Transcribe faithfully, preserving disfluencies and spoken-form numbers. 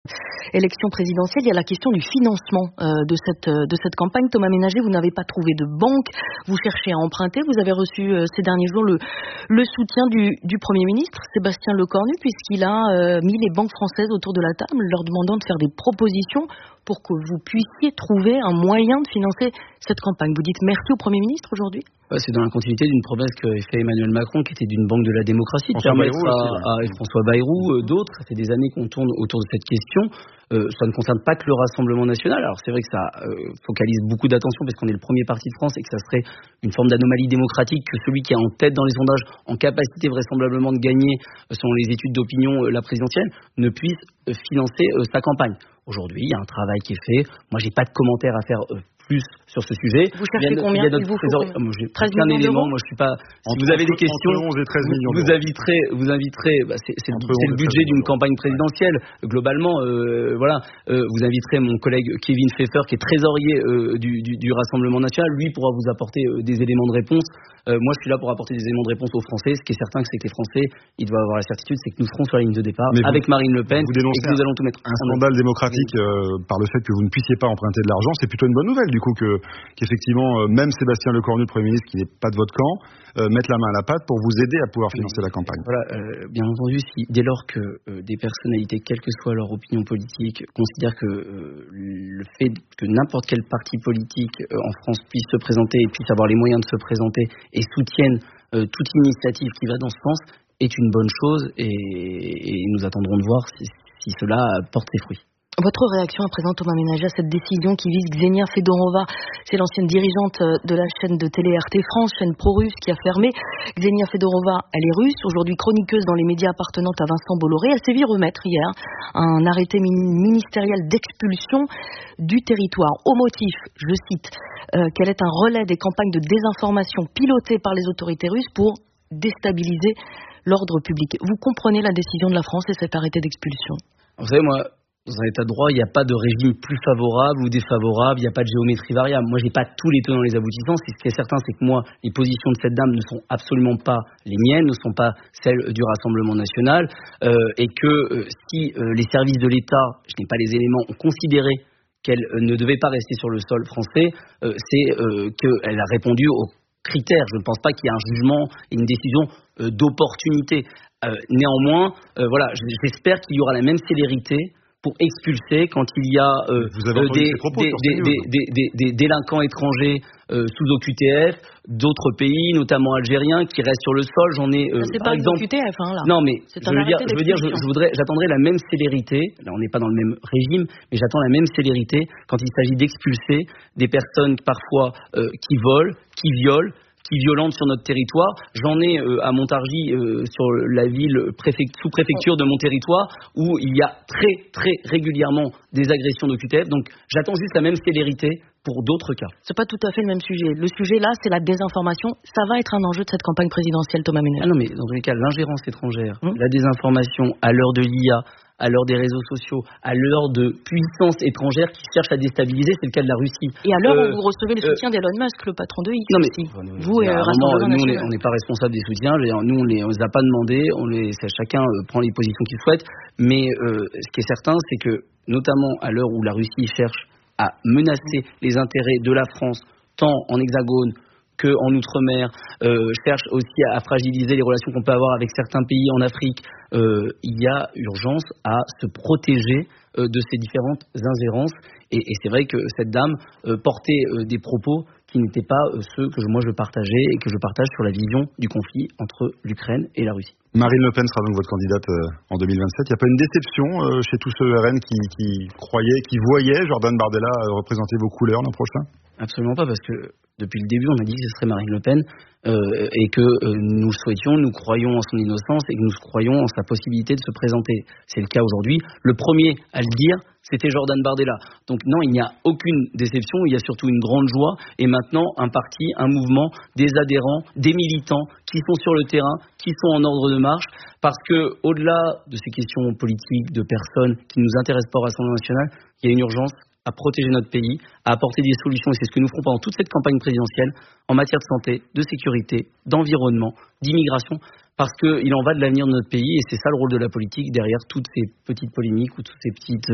élection présidentielle, il y a la question du financement euh, de cette de cette campagne. Thomas Ménager, vous n'avez pas trouvé de banque, vous cherchez à emprunter. Vous avez reçu euh, ces derniers jours le le soutien du, du Premier ministre Sébastien Lecornu, puisqu'il a euh, mis les banques françaises autour de la table, leur demandant de faire des propositions pour que vous puissiez trouver un moyen de financer cette campagne. Vous dites merci au Premier ministre aujourd'hui ? C'est dans la continuité d'une promesse qu'avait fait Emmanuel Macron, qui était d'une banque de la démocratie, de permettre à, à, à François Bayrou, euh, d'autres. Ça fait des années qu'on tourne autour de cette question. Euh, ça ne concerne pas que le Rassemblement national. Alors c'est vrai que ça euh, focalise beaucoup d'attention parce qu'on est le premier parti de France et que ça serait une forme d'anomalie démocratique que celui qui est en tête dans les sondages, en capacité vraisemblablement de gagner, euh, selon les études d'opinion, euh, la présidentielle, ne puisse euh, financer euh, sa campagne. Aujourd'hui, il y a un travail qui est fait. Moi, j'ai pas de commentaires à faire euh, plus sur ce sujet. Vous cherchez il y a, combien il, y a il vous faut moi, j'ai aucun élément. Moi, je suis pas. Si vous avez des questions, onze et treize millions vous inviterez, vous inviterez. Bah, c'est c'est, c'est le budget d'une campagne présidentielle. Ouais. Globalement, euh, voilà. Euh, vous inviterez mon collègue Kevin Pfeffer, qui est trésorier euh, du, du, du Rassemblement national. Lui pourra vous apporter euh, des éléments de réponse. Euh, moi, je suis là pour apporter des éléments de réponse aux Français. Ce qui est certain, c'est que les Français, ils doivent avoir la certitude, c'est que nous serons sur la ligne de départ mais avec vous, Marine Le Pen et que nous allons tout mettre. Un scandale démocratique euh, par le fait que vous ne puissiez pas emprunter de l'argent, c'est plutôt une bonne nouvelle, du coup, que qu'effectivement, euh, même Sébastien Lecornu, le Premier ministre, qui n'est pas de votre camp, euh, mette la main à la pâte pour vous aider à pouvoir financer la campagne. Voilà, euh, bien entendu, si dès lors que euh, des personnalités, quelle que soit leur opinion politique, considèrent que euh, le fait que n'importe quel parti politique euh, en France puisse se présenter et puisse avoir les moyens de se présenter et soutiennent euh, toute initiative qui va dans ce sens, est une bonne chose et, et nous attendrons de voir si, si cela porte ses fruits. Votre réaction à présent, Thomas Ménager, à cette décision qui vise Ksenia Fedorova, c'est l'ancienne dirigeante de la chaîne de télé R T France, chaîne pro-russe qui a fermé. Ksenia Fedorova, elle est russe, aujourd'hui chroniqueuse dans les médias appartenant à Vincent Bolloré. Elle s'est vue remettre hier un arrêté ministériel d'expulsion du territoire. Au motif, je cite, euh, qu'elle est un relais des campagnes de désinformation pilotées par les autorités russes pour déstabiliser l'ordre public. Vous comprenez la décision de la France et cet arrêté d'expulsion ? Vous savez, moi, dans un état de droit, il n'y a pas de régime plus favorable ou défavorable, il n'y a pas de géométrie variable. Moi, je n'ai pas tous les tenants et les aboutissants. Ce qui est certain, c'est que moi, les positions de cette dame ne sont absolument pas les miennes, ne sont pas celles du Rassemblement national, euh, et que euh, si euh, les services de l'État, je n'ai pas les éléments, ont considéré qu'elle euh, ne devait pas rester sur le sol français, euh, c'est euh, qu'elle a répondu aux critères. Je ne pense pas qu'il y ait un jugement et une décision euh, d'opportunité. Euh, néanmoins, euh, voilà, j'espère qu'il y aura la même célérité pour expulser quand il y a euh, euh, des, des, des, des, des, des, des délinquants étrangers euh, sous O Q T F, d'autres pays, notamment algériens, qui restent sur le sol. J'en ai euh, c'est par pas exemple. O Q T F, hein, là. Non, mais je veux dire, je veux dire, je, je voudrais, j'attendrai la même célérité. Là, on n'est pas dans le même régime, mais j'attends la même célérité quand il s'agit d'expulser des personnes parfois euh, qui volent, qui violent, qui violentent sur notre territoire. J'en ai euh, à Montargis, euh, sur la ville préfect- sous-préfecture de mon territoire, où il y a très très régulièrement des agressions d'O Q T F. Donc j'attends juste la même célérité pour d'autres cas. C'est pas tout à fait le même sujet. Le sujet là, c'est la désinformation. Ça va être un enjeu de cette campagne présidentielle, Thomas Ménager. Ah non, mais dans tous les cas, l'ingérence étrangère, hum. la désinformation à l'heure de l'I A, à l'heure des réseaux sociaux, à l'heure de puissances étrangères qui cherchent à déstabiliser, c'est le cas de la Russie. Et à l'heure euh, où vous recevez le soutien euh, d'Elon Musk, le patron de X. Non mais aussi. nous, vous et euh, Rassemblement nous, national. on n'est pas responsable des soutiens. Nous, on les, on les a pas demandés. On les, chacun euh, prend les positions qu'il souhaite. Mais euh, ce qui est certain, c'est que notamment à l'heure où la Russie cherche à menacer les intérêts de la France, tant en hexagone qu'en outre-mer, euh, cherche aussi à fragiliser les relations qu'on peut avoir avec certains pays en Afrique, euh, il y a urgence à se protéger euh, de ces différentes ingérences. Et, et c'est vrai que cette dame euh, portait euh, des propos qui n'étaient pas euh, ceux que je, moi je partageais et que je partage sur la vision du conflit entre l'Ukraine et la Russie. Marine Le Pen sera donc votre candidate euh, en deux mille vingt-sept. Il n'y a pas une déception euh, chez tous ceux R N qui, qui croyaient, qui voyaient Jordan Bardella euh, représenter vos couleurs l'an prochain ? Absolument pas, parce que depuis le début, on a dit que ce serait Marine Le Pen euh, et que euh, nous le souhaitions, nous croyons en son innocence et que nous croyons en sa possibilité de se présenter. C'est le cas aujourd'hui. Le premier à le dire, c'était Jordan Bardella. Donc non, il n'y a aucune déception, il y a surtout une grande joie. Et maintenant, un parti, un mouvement, des adhérents, des militants qui sont sur le terrain, qui sont en ordre de marche, parce que au-delà de ces questions politiques, de personnes qui nous intéressent pas au Rassemblement national, il y a une urgence à protéger notre pays, à apporter des solutions, et c'est ce que nous ferons pendant toute cette campagne présidentielle, en matière de santé, de sécurité, d'environnement, d'immigration, parce qu'il en va de l'avenir de notre pays, et c'est ça le rôle de la politique, derrière toutes ces petites polémiques ou toutes ces petites